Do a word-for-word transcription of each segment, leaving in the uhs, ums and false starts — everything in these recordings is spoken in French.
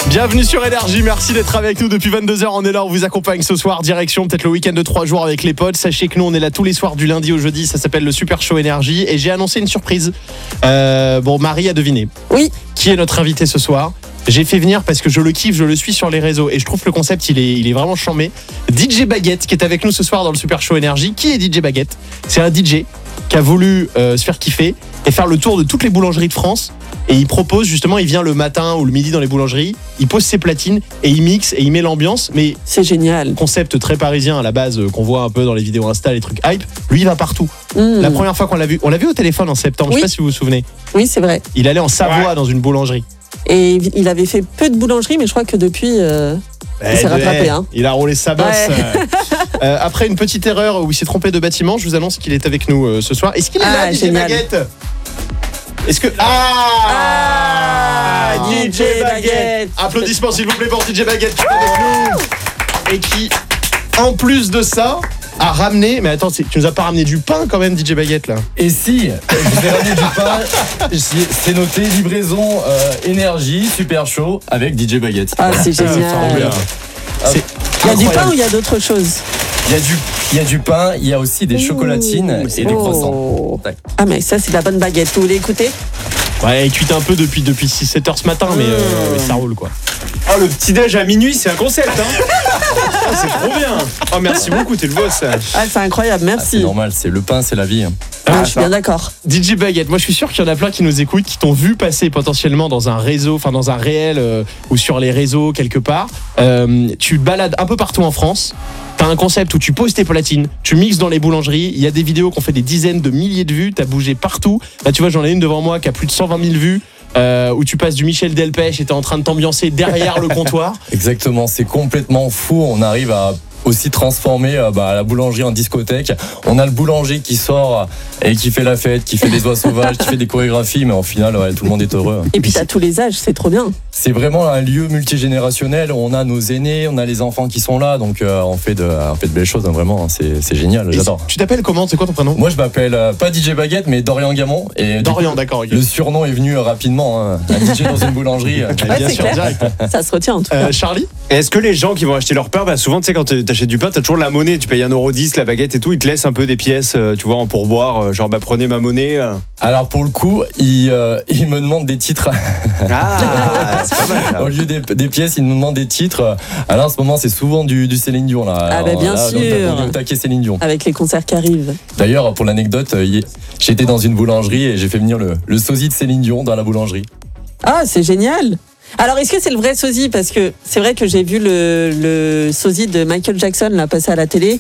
Bienvenue sur Énergie, merci d'être avec nous depuis vingt-deux heures. On est là, on vous accompagne ce soir, direction peut-être le week-end de trois jours avec les potes. Sachez que nous on est là tous les soirs du lundi au jeudi, ça s'appelle le Super Show Énergie. Et j'ai annoncé une surprise. euh, Bon, Marie a deviné. Oui. Qui est notre invité ce soir? J'ai fait venir parce que je le kiffe, je le suis sur les réseaux et je trouve que le concept il est, il est vraiment charmé. D J Baguette qui est avec nous ce soir dans le Super Show Énergie. Qui est D J Baguette? C'est un D J qui a voulu euh, se faire kiffer et faire le tour de toutes les boulangeries de France. Et il propose justement, il vient le matin ou le midi dans les boulangeries, il pose ses platines et il mixe et il met l'ambiance. Mais c'est génial. Concept très parisien à la base euh, qu'on voit un peu dans les vidéos Insta, les trucs hype. Lui il va partout. Mmh. La première fois qu'on l'a vu, on l'a vu au téléphone en septembre, oui. je sais pas si vous vous souvenez. Oui, c'est vrai. Il allait en Savoie ouais. dans une boulangerie. Et il avait fait peu de boulangeries, mais je crois que depuis, euh, il s'est rattrapé. Hein. Il a roulé sa bosse. Ouais. euh, après une petite erreur où il s'est trompé de bâtiment, je vous annonce qu'il est avec nous euh, ce soir. Est-ce qu'il est ah, là, D J génial. Baguette? Est-ce que... Ah, ah D J Baguette. Applaudissements s'il vous plaît pour D J Baguette qui est avec nous. Et qui, en plus de ça, a ramené... Mais attends, tu nous as pas ramené du pain quand même, D J Baguette, là? Et si, je vous ai ramené du pain, c'est noté livraison euh, énergie, super chaud, avec D J Baguette. Ah, c'est génial. C'est il y a du pain ou il y a d'autres choses? Il y a du, il y a du pain, il y a aussi des chocolatines et des croissants. Ah mais ça c'est de la bonne baguette, vous voulez écouter? Ouais, il cuite un peu depuis, depuis six sept heures ce matin, mais, euh, mais ça roule quoi. Oh, le petit-déj à minuit, c'est un concept, hein. Oh, c'est trop bien. Oh, merci beaucoup, t'es le boss. Ah, c'est incroyable, merci. Ah, c'est normal, c'est le pain, c'est la vie. Ah, ah, je suis bien d'accord. D J Baguette, moi je suis sûr qu'il y en a plein qui nous écoutent, qui t'ont vu passer potentiellement dans un réseau, enfin dans un réel euh, ou sur les réseaux quelque part. Euh, tu te balades un peu partout en France. T'as un concept où tu poses tes platines, tu mixes dans les boulangeries. Il y a des vidéos qui ont fait des dizaines de milliers de vues. T'as bougé partout. Là, tu vois, j'en ai une devant moi qui a plus de cent vingt mille vues. Euh, où tu passes du Michel Delpech et t'es en train de t'ambiancer derrière le comptoir. Exactement, c'est complètement fou. On arrive à aussi transformer euh, bah, la boulangerie en discothèque. On a le boulanger qui sort et qui fait la fête, qui fait des oies sauvages, qui fait des chorégraphies, mais au final, ouais, tout le monde est heureux. Et puis t'as tous les âges, c'est trop bien. C'est vraiment un lieu multigénérationnel. On a nos aînés, on a les enfants qui sont là, donc euh, on, fait de, on fait de belles choses, hein, vraiment. C'est, c'est génial, j'adore. Tu t'appelles comment? C'est quoi ton prénom? Moi, je m'appelle euh, pas D J Baguette, mais Dorian Gamon. Et Dorian, d'accord. Okay. Le surnom est venu rapidement. Hein, un D J dans une boulangerie. Ouais, bien c'est sûr, clair. direct. Ça se retient en tout cas. Euh, Charlie? Et est-ce que les gens qui vont acheter leur pain, bah souvent, tu sais, quand t'achètes du pain, t'as toujours la monnaie. Tu payes un euro dix, la baguette et tout. Ils te laissent un peu des pièces, euh, tu vois, en pourboire. Genre, bah prenez ma monnaie. Euh. Alors, pour le coup, ils, euh, ils me demandent des titres. Ah, c'est pas mal. Là. Au lieu des, des pièces, ils nous demandent des titres. Alors, en ce moment, c'est souvent du, du Céline Dion. Là. Ah, bah bien là, sûr. On est au taquet Céline Dion. Avec les concerts qui arrivent. D'ailleurs, pour l'anecdote, j'étais dans une boulangerie et j'ai fait venir le, le sosie de Céline Dion dans la boulangerie. Ah, c'est génial. Alors, est-ce que c'est le vrai sosie? Parce que c'est vrai que j'ai vu le, le sosie de Michael Jackson là, passer à la télé.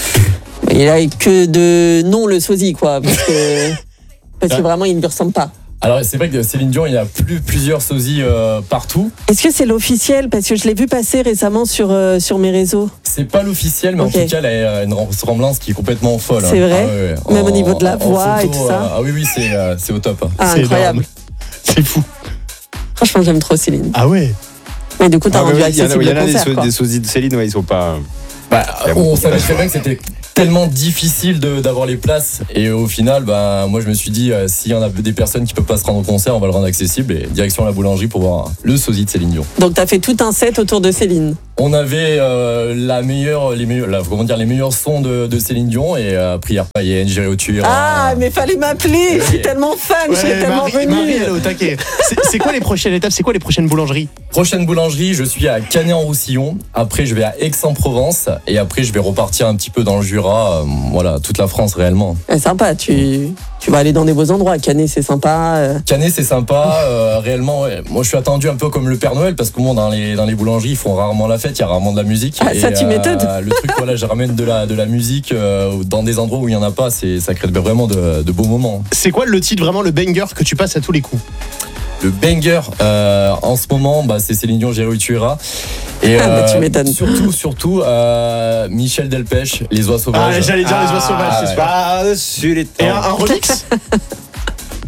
Il a que de non le sosie, quoi. Parce que, parce que vraiment, il ne lui ressemble pas. Alors, c'est vrai que Céline Dion, il y a plus, plusieurs sosies euh, partout. Est-ce que c'est l'officiel? Parce que je l'ai vu passer récemment sur, euh, sur mes réseaux. C'est pas l'officiel, mais okay. en tout cas, elle a une ressemblance qui est complètement folle. C'est vrai. Ah, ouais, ouais. Même en, au niveau de la voix photo, et tout ça. Euh, ah oui, oui, c'est, euh, c'est au top. Ah, c'est incroyable. Énorme. C'est fou. Franchement, j'aime trop Céline. Ah ouais. Mais du coup, t'as Ah, rendu ouais, accessible il y en a, le concert, des, quoi. des sosies de Céline, ouais, ils sont pas. Bah, on savait très bien que c'était tellement difficile de, d'avoir les places et au final bah, moi je me suis dit euh, s'il y en a des personnes qui peuvent pas se rendre au concert, on va le rendre accessible et direction la boulangerie pour voir le sosie de Céline Dion. Donc t'as fait tout un set autour de Céline. On avait euh, la meilleure, les meilleurs, la, comment dire, les meilleurs sons de, de Céline Dion et euh, Prière païenne, J'irai au tueur. Ah, mais fallait m'appeler. Je suis tellement fan, je suis Ouais, tellement Marie, venue. Marie, elle est au taquet. C'est, c'est quoi les prochaines étapes? C'est quoi les prochaines boulangeries? Prochaine boulangerie, je suis à Canet-en-Roussillon. Après, je vais à Aix-en-Provence et après, je vais repartir un petit peu dans le Jura. Euh, voilà, toute la France réellement. C'est sympa, tu, tu vas aller dans des beaux endroits. Canet, c'est sympa. euh. Canet, c'est sympa. Euh, réellement, ouais. Moi, je suis attendu un peu comme le Père Noël parce que bon, dans les dans les boulangeries, ils font rarement la fête. Il y a rarement de la musique. Ah, ça, tu m'étonnes. Le truc, voilà, je ramène de la de la musique euh, dans des endroits où il y en a pas. C'est ça crée vraiment de, de beaux moments. C'est quoi le titre, vraiment le banger que tu passes à tous les coups? Le banger euh, en ce moment, bah, c'est Céline Dion, J'irai où tu iras. Et Ah, bah, tu euh, m'étonnes. surtout, surtout euh, Michel Delpech, Les oies sauvages. Ah, j'allais dire les oies sauvages, Ah, c'est ouais. sûr. Par-dessus les Et un, temps. un remix?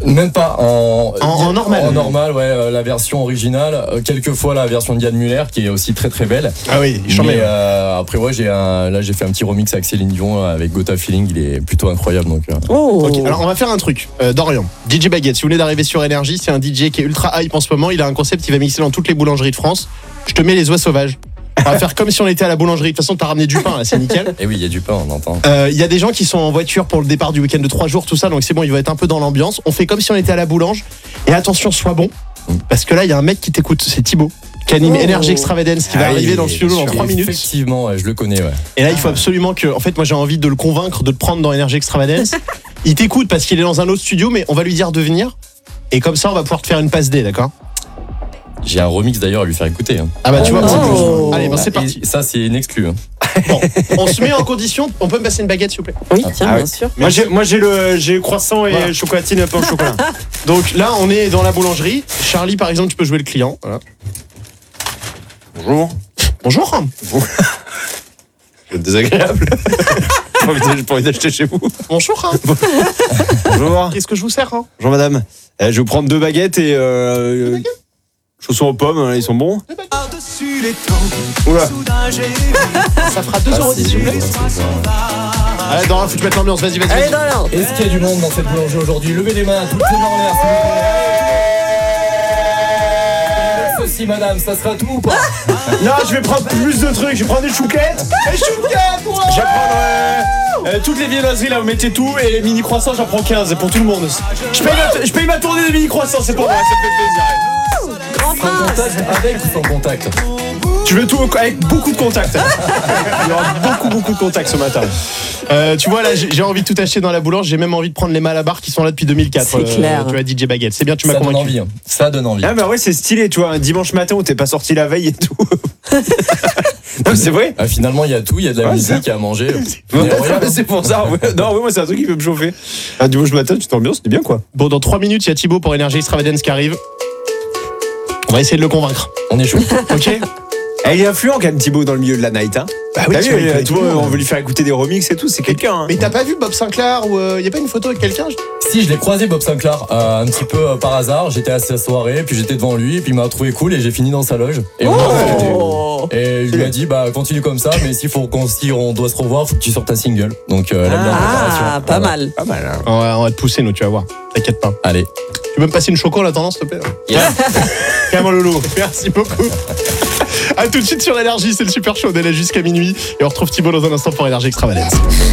Même pas en, En- en normal. En normal, ouais, euh, la version originale. Euh, quelquefois la version de Yann Muller qui est aussi très très belle. Ah oui, j'en Mais mets. euh, après, ouais, j'ai un, là j'ai fait un petit remix avec Céline Dion avec Gotha Feeling. Il est plutôt incroyable. Donc, euh. Oh. Ok, alors on va faire un truc. Euh, Dorian, D J Baguette, si vous venez d'arriver sur Énergie, c'est un D J qui est ultra hype en ce moment. Il a un concept qui va mixer dans toutes les boulangeries de France. Je te mets les oies sauvages. On va faire comme si on était à la boulangerie. De toute façon, t'as ramené du pain, là, c'est nickel. Et oui, il y a du pain, on entend. Euh, Il y a des gens qui sont en voiture pour le départ du week-end de trois jours, tout ça, donc c'est bon, il va être un peu dans l'ambiance. On fait comme si on était à la boulange. Et attention, sois bon, parce que là, il y a un mec qui t'écoute, c'est Thibaut, qui anime Oh. Energy Extravagance, qui va Ah, arriver il dans le est studio dans sûr. trois minutes. Effectivement, ouais, je le connais. Ouais. Et là, il faut absolument que. En fait, moi, j'ai envie de le convaincre de le prendre dans Energy Extravagance. Il t'écoute parce qu'il est dans un autre studio, mais on va lui dire de venir. Et comme ça, on va pouvoir te faire une passe D, d'accord? J'ai un remix d'ailleurs à lui faire écouter. Hein. Ah bah, tu vois, Oh. c'est plus. Allez, bah, c'est Et parti. ça, c'est une exclue. Hein. Bon, on se met en condition. On peut me passer une baguette, s'il vous plaît? Oui, tiens, Ah bien oui. sûr. Moi j'ai, moi j'ai le j'ai croissant et Voilà. chocolatine pain au chocolat. Donc là, on est dans la boulangerie. Charlie, par exemple, tu peux jouer le client. Voilà. Bonjour. Bonjour. C'est désagréable. J'ai pas envie de- j'ai pas envie d'acheter chez vous. Bonjour. Bonjour. Qu'est-ce que je vous sers? hein Bonjour madame. Eh, je vais vous prendre deux baguettes et euh, chaussons aux pommes, hein, ils sont bons. Oula. Ça fera deux euros dix, s'il vous plaît. Allez, Dorian, faut que tu mettes l'ambiance. Vas-y, vas-y. Allez, vas-y. dans l'ordre. Est-ce qu'il y a du monde dans cette boulangerie aujourd'hui? Levez les mains, toutes les mains en l'air, s'il vous plaît. Ceci, madame, ça sera tout ou pas? Non, je vais prendre plus de trucs. Je vais prendre des chouquettes. Des chouquettes, moi. Je vais prendre euh, euh, toutes les viennoiseries là, vous mettez tout. Et les mini croissants, j'en prends quinze pour tout le monde. Je paye ma, je paye ma tournée des mini croissants, c'est pour moi, ça me fait plaisir. Grand Sans prince. contact, avec ou sans contact? Tu veux tout avec beaucoup de contacts. Il y aura beaucoup, beaucoup de contacts ce matin. Euh, tu vois, là, j'ai j'ai envie de tout acheter dans la boulange. J'ai même envie de prendre les malabars qui sont là depuis deux mille quatre. C'est clair. Tu vois, D J Baguette. C'est bien, tu m'as Ça donne convaincu. envie. Hein. Ça donne envie. Ah bah ouais, c'est stylé, tu vois, un dimanche matin où t'es pas sorti la veille et tout. Non, mais c'est vrai. Ah, finalement, il y a tout, il y a de la Ouais, musique à manger. Ouais, Mais regarde, c'est pour ça. Ouais. Non, ouais, moi c'est un truc qui peut me chauffer. Un dimanche matin, tu t'ambiances, c'est bien quoi. Bon, dans trois minutes, il y a Thibaut pour Energy Extravagance qui arrive. On va essayer de le convaincre. Ah, on est chaud. Ok? Eh, il est influent quand même Thibaut dans le milieu de la night. Hein. Bah oui, T'as tu vu, vois, il euh, connaît tu tout le vois, monde. on veut lui faire écouter des remixes et tout, c'est quelqu'un. Hein. Mais t'as pas vu Bob Sinclair ou il y a pas une photo avec quelqu'un? Si, je l'ai croisé, Bob Sinclair, euh, un petit peu euh, par hasard. J'étais à sa soirée, puis j'étais devant lui, puis il m'a trouvé cool et j'ai fini dans sa loge. Et, on a discuté. Oh. Et je lui ai dit, bah continue comme ça, mais s'il faut qu'on si on doit se revoir, faut que tu sortes ta single. Donc euh, la bien préparation. Ah, pas Voilà. mal. Pas mal. Hein. On va, on va te pousser, nous, tu vas voir. T'inquiète pas. Allez. Tu peux me passer une choco en attendant, s'il te plaît? Calme, Lolo. Merci beaucoup. A tout de suite sur Énergie, c'est le super show. On est là jusqu'à minuit. Et on retrouve Thibaut dans un instant pour Énergie Extravagance.